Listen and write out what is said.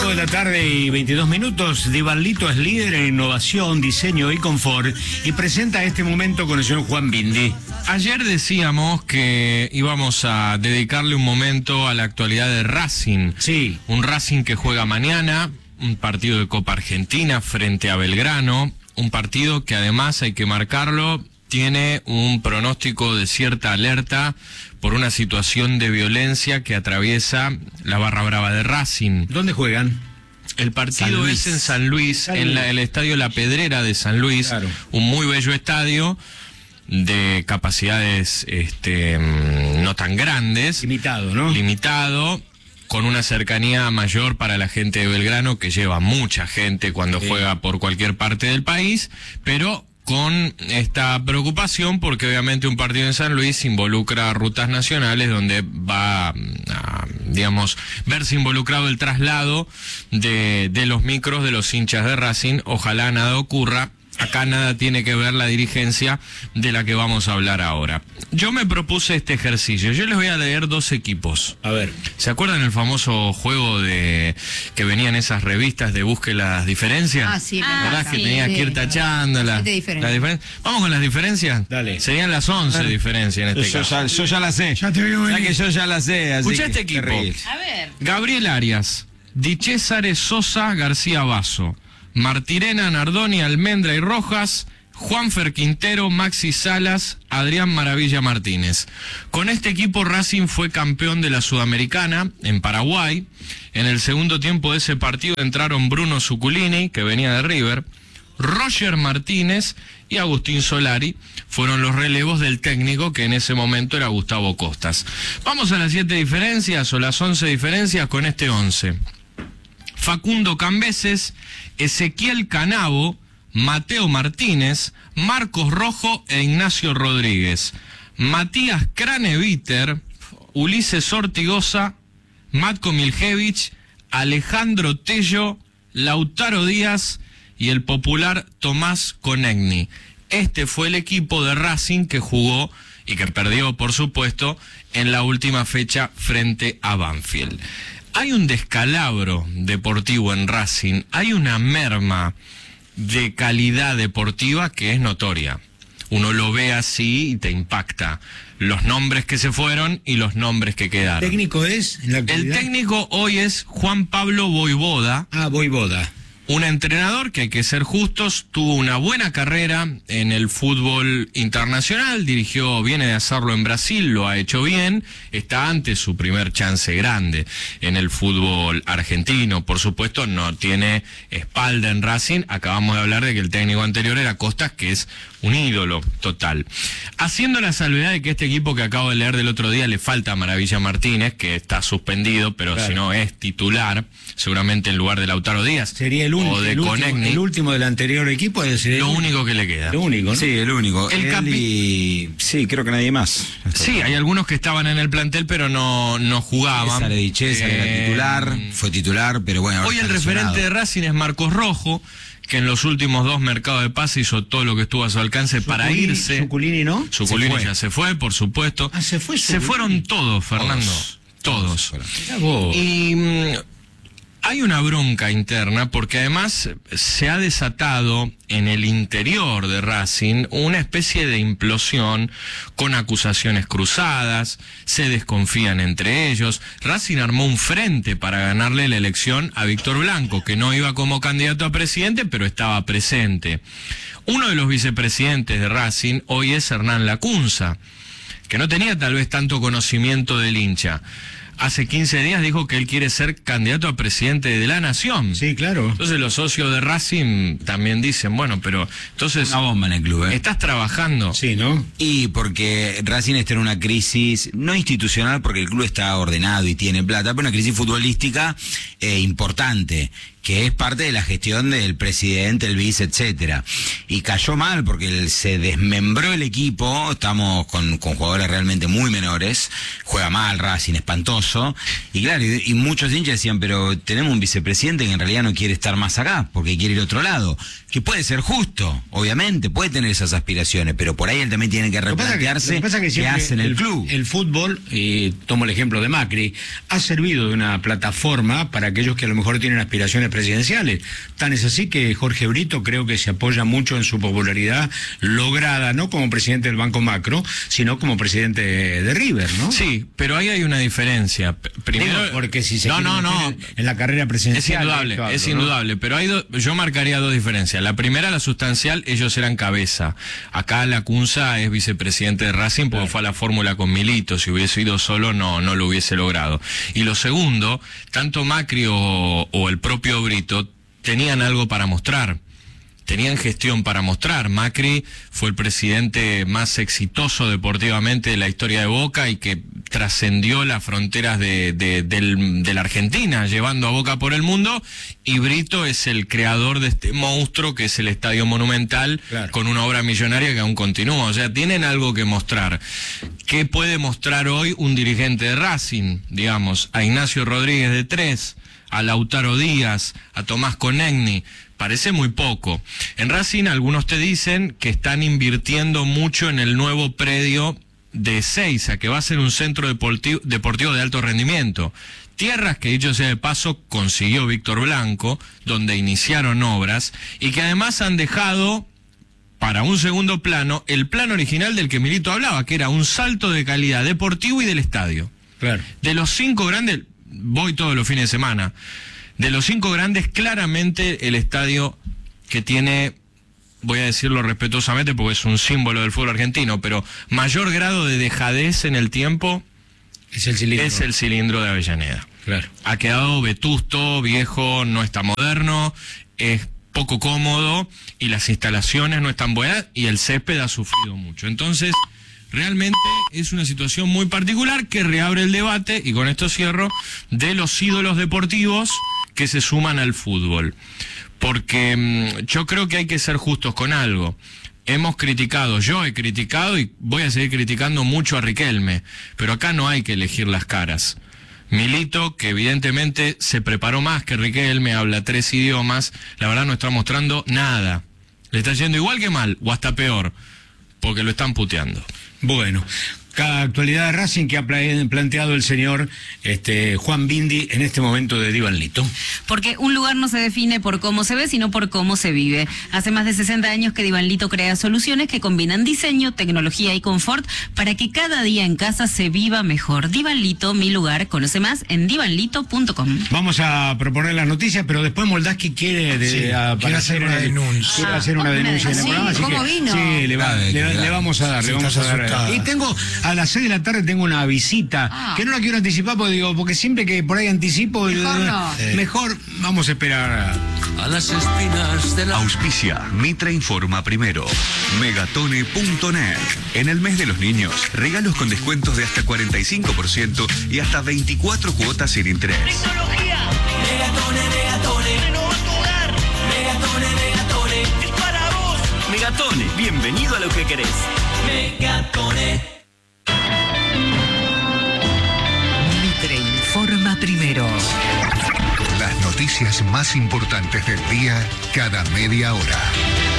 de la tarde y 22 minutos. Divalito es líder en innovación, diseño y confort y presenta este momento con el señor Juan Bindi. Ayer decíamos que íbamos a dedicarle un momento a la actualidad de Racing. Sí. Un Racing que juega mañana, un partido de Copa Argentina frente a Belgrano, un partido que además, hay que marcarlo, tiene un pronóstico de cierta alerta por una situación de violencia que atraviesa la barra brava de Racing. ¿Dónde juegan? El partido es en San Luis, en el estadio La Pedrera de San Luis, claro. Un muy bello estadio de capacidades no tan grandes. Limitado, ¿no? Limitado, con una cercanía mayor para la gente de Belgrano, que lleva mucha gente cuando juega por cualquier parte del país, pero con esta preocupación porque obviamente un partido en San Luis involucra rutas nacionales donde va a, digamos, verse involucrado el traslado de los micros de los hinchas de Racing. Ojalá nada ocurra. Acá nada tiene que ver la dirigencia de la que vamos a hablar ahora. Yo me propuse este ejercicio. Yo les voy a leer dos equipos. A ver. ¿Se acuerdan el famoso juego de que venían esas revistas de busque las diferencias? Ah, sí. ¿Verdad? Sí, que tenías que ir tachando las diferencias. Vamos con las diferencias. Dale. Serían las 11 diferencias en este caso. Yo ya la sé. Ya te veo venir. Que yo ya la sé. Escuchá este equipo. A ver. Gabriel Arias, Di Césare, Sosa, García Basso, Martirena, Nardoni, Almendra y Rojas, Juanfer Quintero, Maxi Salas, Adrián Maravilla Martínez. Con este equipo Racing fue campeón de la Sudamericana en Paraguay. En el segundo tiempo de ese partido entraron Bruno Zuculini, que venía de River, Roger Martínez y Agustín Solari. Fueron los relevos del técnico, que en ese momento era Gustavo Costas. Vamos a las 7 diferencias o las 11 diferencias con este 11. Facundo Cambeses, Ezequiel Canavo, Mateo Martínez, Marcos Rojo e Ignacio Rodríguez, Matías Craneviter, Ulises Ortigosa, Matko Miljevic, Alejandro Tello, Lautaro Díaz y el popular Tomás Konechny. Este fue el equipo de Racing que jugó y que perdió, por supuesto, en la última fecha frente a Banfield. Hay un descalabro deportivo en Racing, hay una merma de calidad deportiva que es notoria. Uno lo ve así y te impacta. Los nombres que se fueron y los nombres que quedaron. ¿El técnico es en la actualidad? El técnico hoy es Juan Pablo Voivoda. Ah, Voivoda. Un entrenador que, hay que ser justos, tuvo una buena carrera en el fútbol internacional, viene de hacerlo en Brasil, lo ha hecho bien, está ante su primer chance grande en el fútbol argentino. Por supuesto, no tiene espalda en Racing. Acabamos de hablar de que el técnico anterior era Costas, que es un ídolo total. Haciendo la salvedad de que este equipo que acabo de leer del otro día le falta a Maravilla Martínez, que está suspendido, pero claro, si no es titular, seguramente en lugar de Lautaro Díaz. Sería el último del anterior equipo. Lo único que le queda. Lo único, ¿no? Sí, el único. Sí, creo que nadie más. Sí, hay algunos que estaban en el plantel, pero no jugaban. Sale Di Césare, era titular, fue titular, pero bueno. Hoy el referente de Racing es Marcos Rojo, que en los últimos 2 mercados de pase hizo todo lo que estuvo a su alcance para irse. Zuculini, ¿no? Zuculini ya se fue, por supuesto. Ah, se fue. Se fueron todos, Fernando. Todos. Y hay una bronca interna porque además se ha desatado en el interior de Racing una especie de implosión con acusaciones cruzadas, se desconfían entre ellos. Racing armó un frente para ganarle la elección a Víctor Blanco, que no iba como candidato a presidente, pero estaba presente. Uno de los vicepresidentes de Racing hoy es Hernán Lacunza, que no tenía tal vez tanto conocimiento del hincha. Hace 15 días dijo que él quiere ser candidato a presidente de la Nación. Sí, claro. Entonces los socios de Racing también dicen, bueno, pero entonces... Una bomba en el club, ¿eh? ¿Estás trabajando? Sí, ¿no? Y porque Racing está en una crisis, no institucional, porque el club está ordenado y tiene plata, pero una crisis futbolística importante, que es parte de la gestión del presidente, el vice, etcétera. Y cayó mal porque se desmembró el equipo, estamos con jugadores realmente muy menores, juega mal Racing, espantoso, y claro, y muchos hinchas decían, pero tenemos un vicepresidente que en realidad no quiere estar más acá, porque quiere ir a otro lado, que puede ser justo, obviamente, puede tener esas aspiraciones, pero por ahí él también tiene que replantearse qué hace en el club. El fútbol, y tomo el ejemplo de Macri, ha servido de una plataforma para aquellos que a lo mejor tienen aspiraciones presidenciales. Tan es así que Jorge Brito creo que se apoya mucho en su popularidad lograda, no como presidente del Banco Macro, sino como presidente de River, ¿no? Sí, pero ahí hay una diferencia. Primero, digo, porque si se no, en la carrera presidencial... Es indudable, pero yo marcaría dos diferencias. La primera, la sustancial, ellos eran cabeza. Acá Lacunza es vicepresidente de Racing porque fue a la fórmula con Milito. Si hubiese ido solo, no lo hubiese logrado. Y lo segundo, tanto Macri o el propio Brito tenían algo para mostrar. Tenían gestión para mostrar. Macri fue el presidente más exitoso deportivamente de la historia de Boca y que trascendió las fronteras de la Argentina, llevando a Boca por el mundo, y Brito es el creador de este monstruo que es el Estadio Monumental, claro, con una obra millonaria que aún continúa. O sea, tienen algo que mostrar. ¿Qué puede mostrar hoy un dirigente de Racing? Digamos, a Ignacio Rodríguez de 3, a Lautaro Díaz, a Tomás Conegni. Parece muy poco. En Racing algunos te dicen que están invirtiendo mucho en el nuevo predio de Ezeiza, que va a ser un centro deportivo de alto rendimiento. Tierras que, dicho sea de paso, consiguió Víctor Blanco, donde iniciaron obras, y que además han dejado para un segundo plano el plan original del que Milito hablaba, que era un salto de calidad deportivo y del estadio. Claro. De los 5 grandes, voy todos los fines de semana, de los 5 grandes, claramente el estadio que tiene, voy a decirlo respetuosamente porque es un símbolo del fútbol argentino, pero mayor grado de dejadez en el tiempo es el cilindro de Avellaneda. Claro. Ha quedado vetusto, viejo, no está moderno, es poco cómodo y las instalaciones no están buenas y el césped ha sufrido mucho. Entonces, realmente es una situación muy particular que reabre el debate, y con esto cierro, de los ídolos deportivos que se suman al fútbol. Porque yo creo que hay que ser justos con algo. Hemos criticado, yo he criticado y voy a seguir criticando mucho a Riquelme, pero acá no hay que elegir las caras. Milito, que evidentemente se preparó más que Riquelme, habla 3 idiomas, la verdad no está mostrando nada. Le está yendo igual que mal, o hasta peor, porque lo están puteando. Bueno, cada actualidad de Racing que ha planteado el señor Juan Bindi en este momento de Divanlito. Porque un lugar no se define por cómo se ve, sino por cómo se vive. Hace más de 60 años que Divanlito crea soluciones que combinan diseño, tecnología y confort para que cada día en casa se viva mejor. Divanlito, mi lugar. Conoce más en divanlito.com. Vamos a proponer las noticias, pero después Moldaski quiere hacer una denuncia. Quiere hacer una denuncia en el programa. ¿Cómo vino? Sí, le vamos a dar. Le vamos a dar. Y tengo, a las 6 de la tarde tengo una visita, que no la quiero anticipar porque siempre que por ahí anticipo, mejor vamos a esperar a las espinas de la... Auspicia, Mitra informa primero. Megatone.net. En el mes de los niños, regalos con descuentos de hasta 45% y hasta 24 cuotas sin interés. Tecnología. Megatone. Renova tu hogar. Megatone. Es para vos. Megatone, bienvenido a lo que querés. Megatone. Mitre informa primero. Las noticias más importantes del día cada media hora.